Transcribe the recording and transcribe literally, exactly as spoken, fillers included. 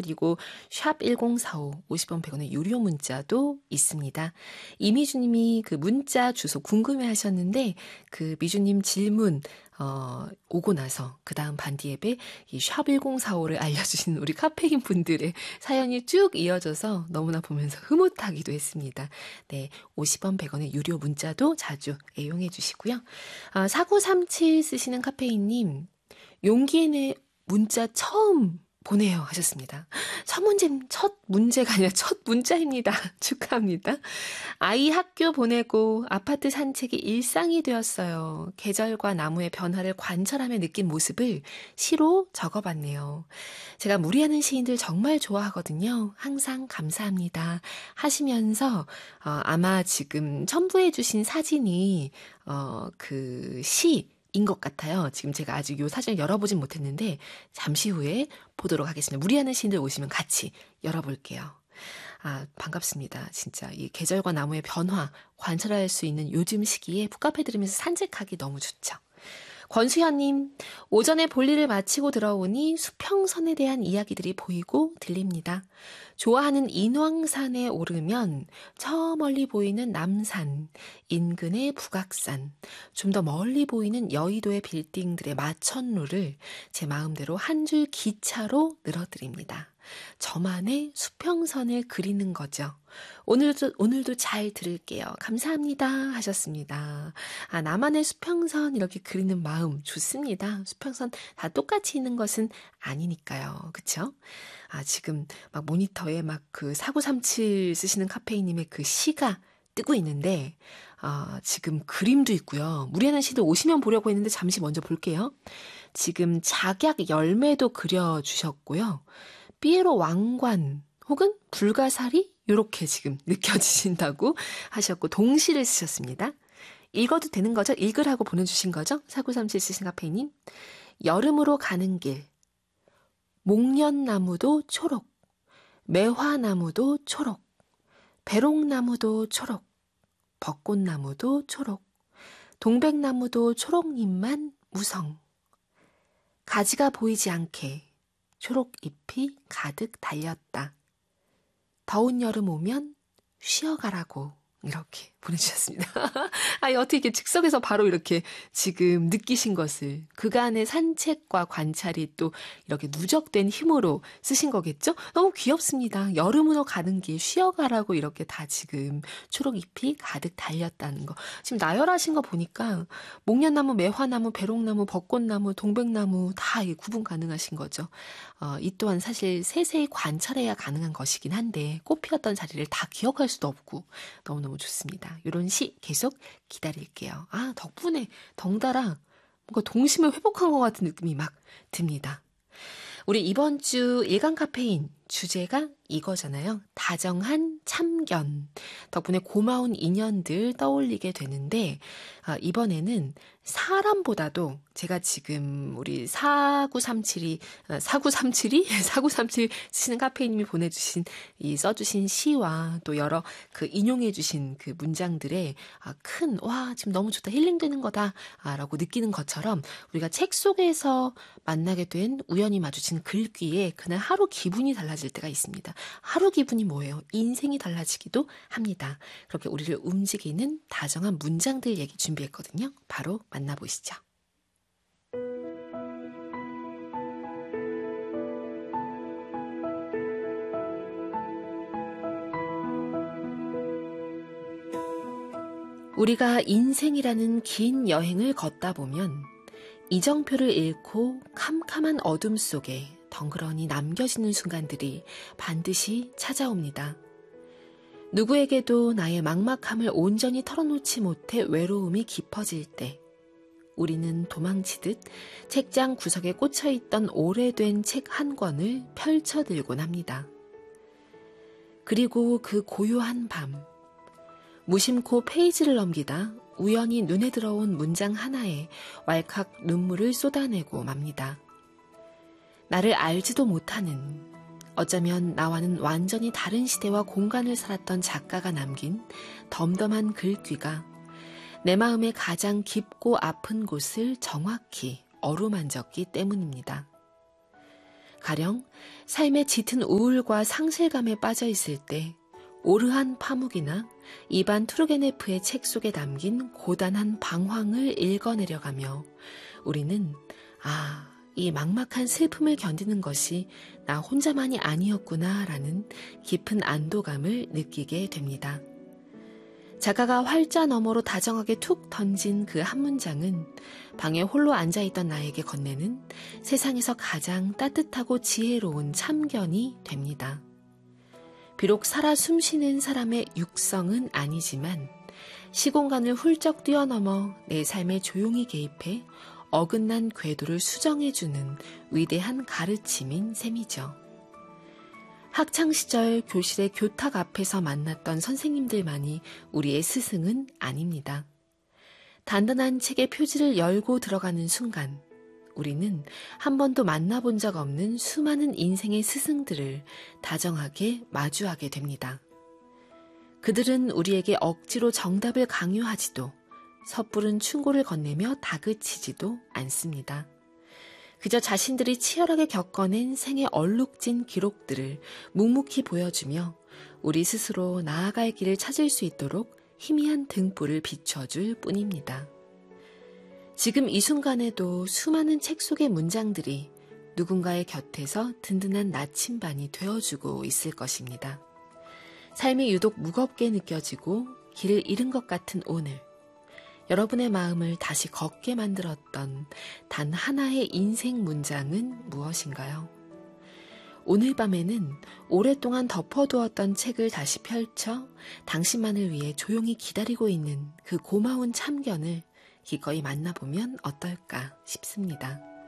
그리고 샵 일공사오 오십 원 백 원의 유료 문자도 있습니다. 이미주님이 그 문자 주소 궁금해 하셨는데 그 미주님 질문 어, 오고 나서 그 다음 반디 앱에 이 샵 일공사오를 알려주신 우리 카페인 분들의 사연이 쭉 이어져서 너무나 보면서 흐뭇하기도 했습니다. 네, 오십 원 백 원의 유료 문자도 자주 애용해 주시고요. 아, 사구삼칠 쓰시는 카페인님, 용기 내 문자 처음 보내요 하셨습니다. 첫 문제, 첫 문제가 아니라 첫 문자입니다. 축하합니다. 아이 학교 보내고 아파트 산책이 일상이 되었어요. 계절과 나무의 변화를 관찰하며 느낀 모습을 시로 적어봤네요. 제가 무리하는 시인들 정말 좋아하거든요. 항상 감사합니다. 하시면서 어, 아마 지금 첨부해 주신 사진이 어, 그 시, 인 것 같아요. 지금 제가 아직 요 사진을 열어보진 못했는데 잠시 후에 보도록 하겠습니다. 무리하는 시인들 오시면 같이 열어볼게요. 아, 반갑습니다. 진짜 이 계절과 나무의 변화 관찰할 수 있는 요즘 시기에 북카페 들으면서 산책하기 너무 좋죠. 권수현님, 오전에 볼일을 마치고 들어오니 수평선에 대한 이야기들이 보이고 들립니다. 좋아하는 인왕산에 오르면 저 멀리 보이는 남산, 인근의 북악산, 좀 더 멀리 보이는 여의도의 빌딩들의 마천루를 제 마음대로 한 줄 기차로 늘어드립니다. 저만의 수평선을 그리는 거죠. 오늘도, 오늘도 잘 들을게요. 감사합니다. 하셨습니다. 아, 나만의 수평선 이렇게 그리는 마음 좋습니다. 수평선 다 똑같이 있는 것은 아니니까요. 그쵸? 아, 지금 막 모니터에 막 그 사구삼칠 쓰시는 카페인님의 그 시가 뜨고 있는데, 아, 지금 그림도 있고요. 무리하는 시도 오시면 보려고 했는데 잠시 먼저 볼게요. 지금 작약 열매도 그려주셨고요. 삐에로 왕관 혹은 불가사리 요렇게 지금 느껴지신다고 하셨고 동시를 쓰셨습니다. 읽어도 되는 거죠? 읽으라고 보내주신 거죠? 사구삼칠 쓰신 카페인님. 여름으로 가는 길. 목련나무도 초록. 매화나무도 초록. 배롱나무도 초록. 벚꽃나무도 초록. 동백나무도 초록잎만 무성. 가지가 보이지 않게 초록잎이 가득 달렸다. 더운 여름 오면 쉬어가라고 이렇게 보내주셨습니다. 아니, 어떻게 이렇게 즉석에서 바로 이렇게 지금 느끼신 것을 그간의 산책과 관찰이 또 이렇게 누적된 힘으로 쓰신 거겠죠? 너무 귀엽습니다. 여름으로 가는 길 쉬어가라고 이렇게 다 지금 초록잎이 가득 달렸다는 거. 지금 나열하신 거 보니까 목련나무, 매화나무, 배롱나무, 벚꽃나무, 동백나무 다 구분 가능하신 거죠. 어, 이 또한 사실 세세히 관찰해야 가능한 것이긴 한데 꽃 피었던 자리를 다 기억할 수도 없고 너무너무 좋습니다. 이런 시 계속 기다릴게요. 아, 덕분에 덩달아 뭔가 동심을 회복한 것 같은 느낌이 막 듭니다. 우리 이번 주 일간 카페인 주제가 이거잖아요. 다정한 참견. 덕분에 고마운 인연들 떠올리게 되는데 아, 이번에는 사람보다도 제가 지금 우리 사구삼칠이 사구삼칠이 사구삼칠 쓰시는 카페인님이 보내주신 이 써주신 시와 또 여러 그 인용해주신 그 문장들에 아, 큰 와 지금 너무 좋다 힐링되는 거다라고 느끼는 것처럼 우리가 책 속에서 만나게 된 우연히 마주친 글귀에 그날 하루 기분이 달라질 때가 있습니다. 하루 기분이 뭐예요? 인생이 달라지기도 합니다. 그렇게 우리를 움직이는 다정한 문장들 얘기 준비했거든요. 바로 만나보시죠. 우리가 인생이라는 긴 여행을 걷다 보면 이정표를 잃고 캄캄한 어둠 속에 덩그러니 남겨지는 순간들이 반드시 찾아옵니다. 누구에게도 나의 막막함을 온전히 털어놓지 못해 외로움이 깊어질 때 우리는 도망치듯 책장 구석에 꽂혀있던 오래된 책 한 권을 펼쳐들곤 합니다. 그리고 그 고요한 밤, 무심코 페이지를 넘기다 우연히 눈에 들어온 문장 하나에 왈칵 눈물을 쏟아내고 맙니다. 나를 알지도 못하는, 어쩌면 나와는 완전히 다른 시대와 공간을 살았던 작가가 남긴 덤덤한 글귀가 내 마음의 가장 깊고 아픈 곳을 정확히 어루만졌기 때문입니다. 가령 삶의 짙은 우울과 상실감에 빠져 있을 때 오르한 파묵이나 이반 투르게네프의 책 속에 담긴 고단한 방황을 읽어내려가며 우리는 아, 이 막막한 슬픔을 견디는 것이 나 혼자만이 아니었구나 라는 깊은 안도감을 느끼게 됩니다. 작가가 활자 너머로 다정하게 툭 던진 그 한 문장은 방에 홀로 앉아있던 나에게 건네는 세상에서 가장 따뜻하고 지혜로운 참견이 됩니다. 비록 살아 숨쉬는 사람의 육성은 아니지만 시공간을 훌쩍 뛰어넘어 내 삶에 조용히 개입해 어긋난 궤도를 수정해주는 위대한 가르침인 셈이죠. 학창시절 교실의 교탁 앞에서 만났던 선생님들만이 우리의 스승은 아닙니다. 단단한 책의 표지를 열고 들어가는 순간 우리는 한 번도 만나본 적 없는 수많은 인생의 스승들을 다정하게 마주하게 됩니다. 그들은 우리에게 억지로 정답을 강요하지도 섣부른 충고를 건네며 다그치지도 않습니다. 그저 자신들이 치열하게 겪어낸 생의 얼룩진 기록들을 묵묵히 보여주며 우리 스스로 나아갈 길을 찾을 수 있도록 희미한 등불을 비춰줄 뿐입니다. 지금 이 순간에도 수많은 책 속의 문장들이 누군가의 곁에서 든든한 나침반이 되어주고 있을 것입니다. 삶이 유독 무겁게 느껴지고 길을 잃은 것 같은 오늘, 여러분의 마음을 다시 걷게 만들었던 단 하나의 인생 문장은 무엇인가요? 오늘 밤에는 오랫동안 덮어두었던 책을 다시 펼쳐 당신만을 위해 조용히 기다리고 있는 그 고마운 참견을 기꺼이 만나보면 어떨까 싶습니다.